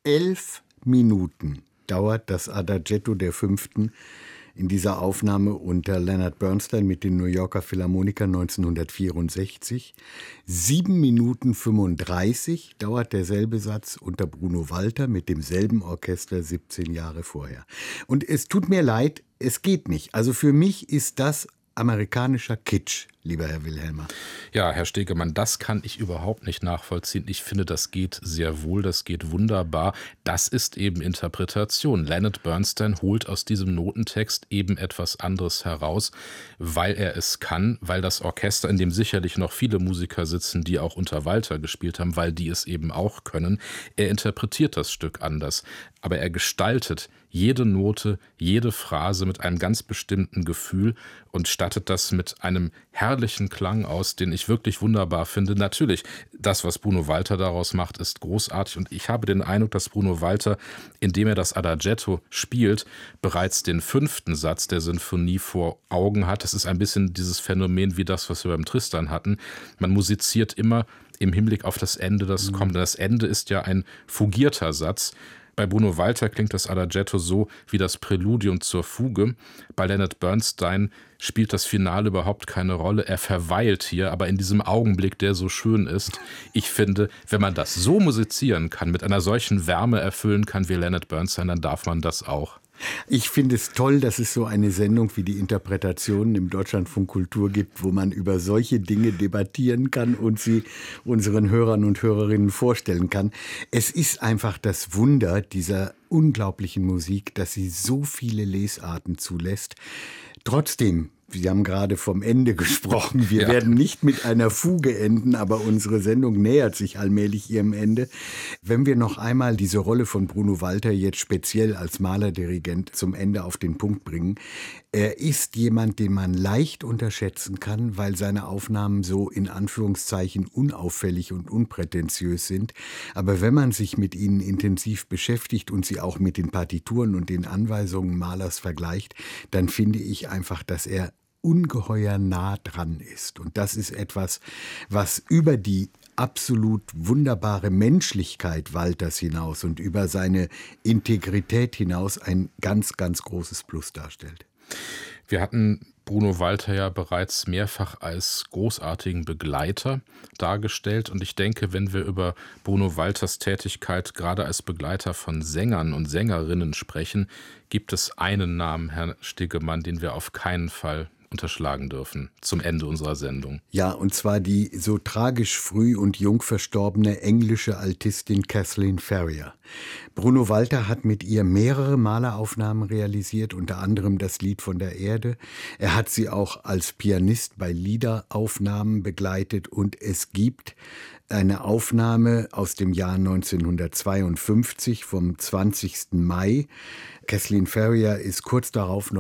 11 Minuten dauert das Adagietto der Fünften in dieser Aufnahme unter Leonard Bernstein mit den New Yorker Philharmonikern 1964. 7 Minuten 35 dauert derselbe Satz unter Bruno Walter mit demselben Orchester 17 Jahre vorher. Und es tut mir leid, es geht nicht. Also für mich ist das amerikanischer Kitsch, lieber Herr Wilhelmer. Ja, Herr Stegemann, das kann ich überhaupt nicht nachvollziehen. Ich finde, das geht sehr wohl, das geht wunderbar. Das ist eben Interpretation. Leonard Bernstein holt aus diesem Notentext eben etwas anderes heraus, weil er es kann, weil das Orchester, in dem sicherlich noch viele Musiker sitzen, die auch unter Walter gespielt haben, weil die es eben auch können. Er interpretiert das Stück anders, aber er gestaltet jede Note, jede Phrase mit einem ganz bestimmten Gefühl und stattet das mit einem herrlichen Klang aus, den ich wirklich wunderbar finde. Natürlich, das, was Bruno Walter daraus macht, ist großartig und ich habe den Eindruck, dass Bruno Walter, indem er das Adagietto spielt, bereits den 5. Satz der Sinfonie vor Augen hat. Das ist ein bisschen dieses Phänomen wie das, was wir beim Tristan hatten. Man musiziert immer im Hinblick auf das Ende, das kommt. Das Ende ist ja ein fugierter Satz. Bei Bruno Walter klingt das Adagietto so wie das Präludium zur Fuge. Bei Leonard Bernstein spielt das Finale überhaupt keine Rolle. Er verweilt hier, aber in diesem Augenblick, der so schön ist. Ich finde, wenn man das so musizieren kann, mit einer solchen Wärme erfüllen kann wie Leonard Bernstein, dann darf man das auch. Ich finde es toll, dass es so eine Sendung wie die Interpretationen im Deutschlandfunk Kultur gibt, wo man über solche Dinge debattieren kann und sie unseren Hörern und Hörerinnen vorstellen kann. Es ist einfach das Wunder dieser unglaublichen Musik, dass sie so viele Lesarten zulässt. Trotzdem, Sie haben gerade vom Ende gesprochen. Wir werden nicht mit einer Fuge enden, aber unsere Sendung nähert sich allmählich ihrem Ende. Wenn wir noch einmal diese Rolle von Bruno Walter jetzt speziell als Malerdirigent zum Ende auf den Punkt bringen. Er ist jemand, den man leicht unterschätzen kann, weil seine Aufnahmen so in Anführungszeichen unauffällig und unprätentiös sind. Aber wenn man sich mit ihnen intensiv beschäftigt und sie auch mit den Partituren und den Anweisungen Malers vergleicht, dann finde ich einfach, dass er ungeheuer nah dran ist. Und das ist etwas, was über die absolut wunderbare Menschlichkeit Walters hinaus und über seine Integrität hinaus ein ganz, ganz großes Plus darstellt. Wir hatten Bruno Walter ja bereits mehrfach als großartigen Begleiter dargestellt. Und ich denke, wenn wir über Bruno Walters Tätigkeit gerade als Begleiter von Sängern und Sängerinnen sprechen, gibt es einen Namen, Herr Stegemann, den wir auf keinen Fall unterschlagen dürfen zum Ende unserer Sendung. Ja, und zwar die so tragisch früh und jung verstorbene englische Altistin Kathleen Ferrier. Bruno Walter hat mit ihr mehrere Maleraufnahmen realisiert, unter anderem das Lied von der Erde. Er hat sie auch als Pianist bei Liederaufnahmen begleitet und es gibt eine Aufnahme aus dem Jahr 1952 vom 20. Mai. Kathleen Ferrier ist kurz darauf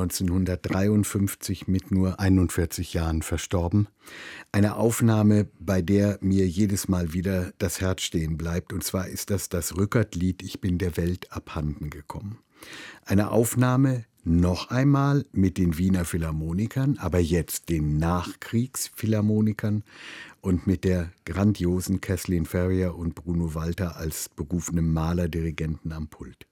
1953 mit nur 41 Jahren verstorben. Eine Aufnahme, bei der mir jedes Mal wieder das Herz stehen bleibt. Und zwar ist das Rückert-Lied Ich bin der Welt abhanden gekommen. Eine Aufnahme noch einmal mit den Wiener Philharmonikern, aber jetzt den Nachkriegsphilharmonikern und mit der grandiosen Kathleen Ferrier und Bruno Walter als berufenem Malerdirigenten am Pult.